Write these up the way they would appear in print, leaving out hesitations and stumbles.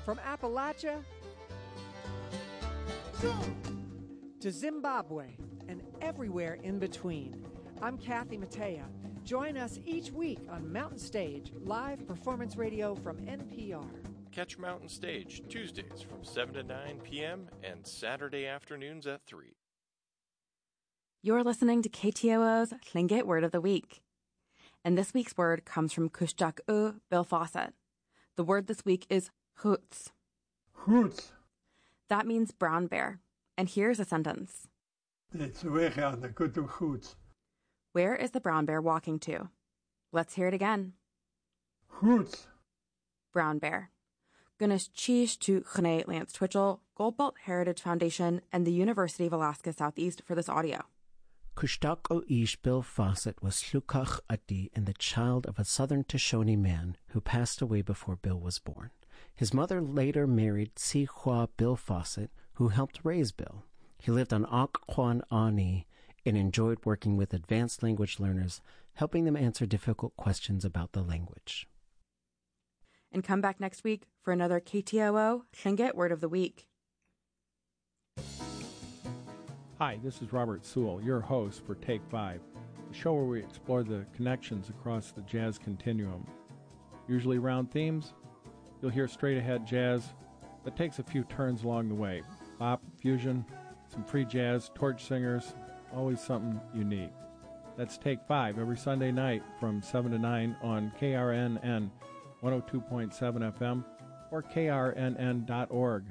From Appalachia to Zimbabwe and everywhere in between. I'm Kathy Mattea. Join us each week on Mountain Stage, live performance radio from NPR. Catch Mountain Stage Tuesdays from 7 to 9 p.m. and Saturday afternoons at 3. You're listening to KTOO's Tlingit Word of the Week. And this week's word comes from Kushtak Bill Fawcett. The word this week is hoots. Hoots. That means brown bear. And here's a sentence. Where is the brown bear walking to? Let's hear it again. Hoots. Brown bear. Gunas Chish to Chene Lance Twitchell, Goldbelt Heritage Foundation, and the University of Alaska Southeast for this audio. Kushtak Ish Bill Fawcett was Slukach Ati and the child of a southern Shoshone man who passed away before Bill was born. His mother later married Si Hua Bill Fawcett, who helped raise Bill. He lived on Okwan Ani and enjoyed working with advanced language learners, helping them answer difficult questions about the language. And come back next week for another KTOO Tlingit Word of the Week. Hi, this is Robert Sewell, your host for Take 5, the show where we explore the connections across the jazz continuum. Usually around themes, you'll hear straight-ahead jazz that takes a few turns along the way. Bop, fusion, some free jazz, torch singers, always something unique. That's Take 5 every Sunday night from 7 to 9 on KRNN 102.7 FM or krnn.org.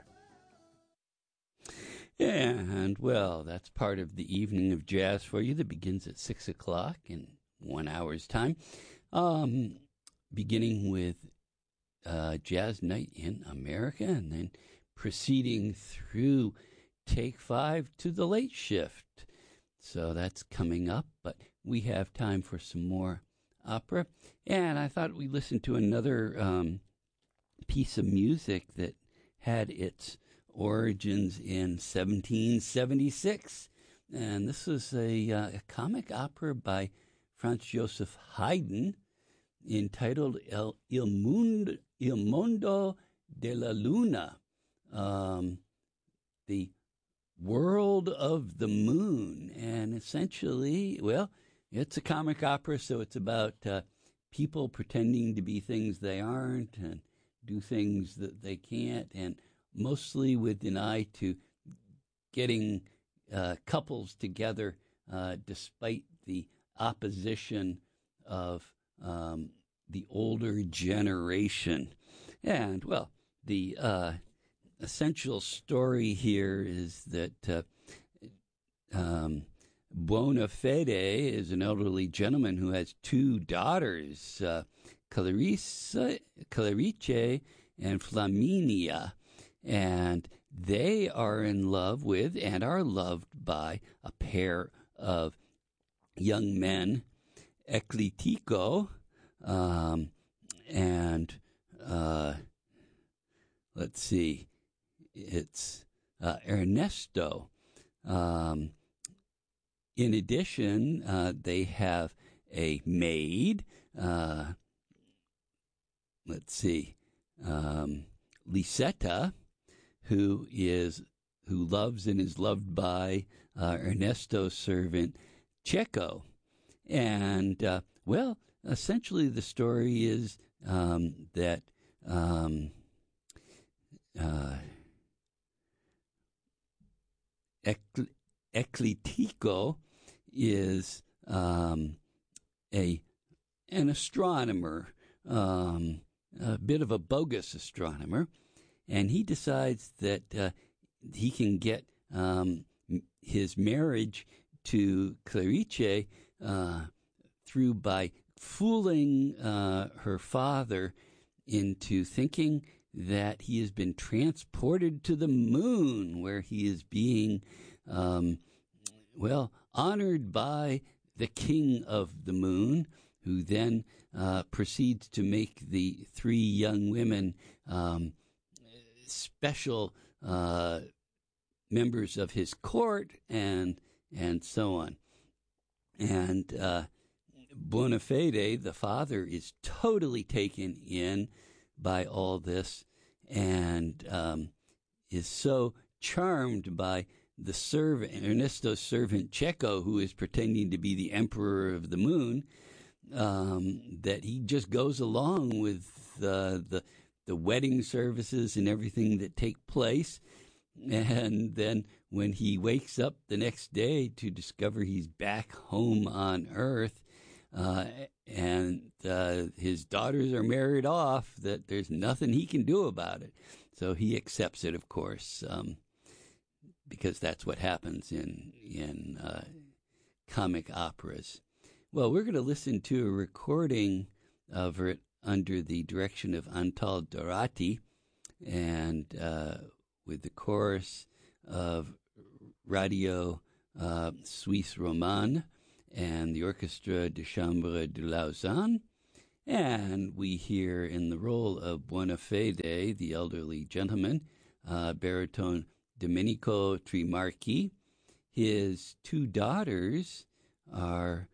And, well, that's part of the evening of jazz for you that begins at 6 o'clock in 1 hour's time. Beginning with Jazz Night in America and then proceeding through Take 5 to the late shift. So that's coming up, but we have time for some more opera. And I thought we'd listen to another piece of music that had its origins in 1776. And this is a comic opera by Franz Joseph Haydn entitled Il Mondo della Luna, the World of the Moon. And essentially, well, it's a comic opera, so it's about people pretending to be things they aren't and do things that they can't, and mostly with an eye to getting couples together despite the opposition of the older generation. And, well, the essential story here is that Buonafede is an elderly gentleman who has two daughters, Clarice and Flaminia, and they are in love with and are loved by a pair of young men, Eclitico and let's see, it's Ernesto. In addition, they have a maid, let's see, Lisetta, who loves and is loved by Ernesto's servant Checo. And, well, essentially the story is that Eclitico is an astronomer, a bit of a bogus astronomer, and he decides that he can get his marriage to Clarice through by fooling her father into thinking that he has been transported to the moon, where he is being, honored by the king of the moon, who then proceeds to make the three young women special members of his court, and so on. And Buonafede, the father, is totally taken in by all this, and is so charmed by the servant, Ernesto's servant Checo, who is pretending to be the Emperor of the Moon, that he just goes along with the wedding services and everything that take place. And then when he wakes up the next day to discover he's back home on Earth, and his daughters are married off, that there's nothing he can do about it. So he accepts it, of course, because that's what happens in comic operas. Well, we're going to listen to a recording of it under the direction of Antal Dorati, and with the chorus of Radio Suisse Romane and the Orchestra de Chambre de Lausanne. And we hear in the role of Buonafede, the elderly gentleman, baritone Domenico Trimarchi. His two daughters are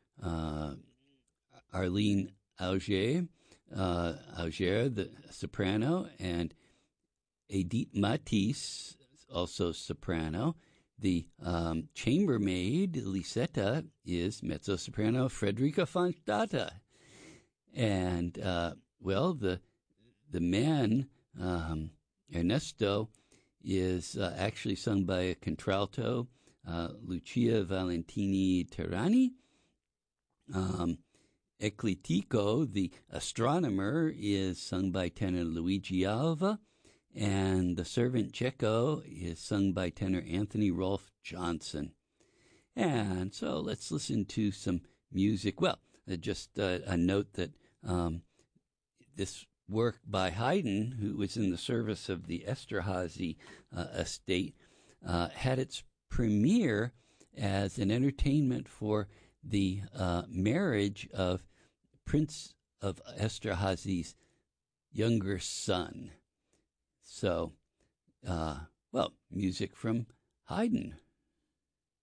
Arlene Auger, the soprano, and Edith Matisse, also soprano. The chambermaid, Lisetta, is mezzo-soprano Frederica von Stata. And, the man, Ernesto, is actually sung by a contralto, Lucia Valentini Terrani. Eclitico, the astronomer, is sung by tenor Luigi Alva. And the servant Checo is sung by tenor Anthony Rolfe Johnson. And so let's listen to some music. Well, just a note that this work by Haydn, who was in the service of the Esterházy estate, had its premiere as an entertainment for the marriage of Prince of Esterházy's younger son. So, music from Haydn.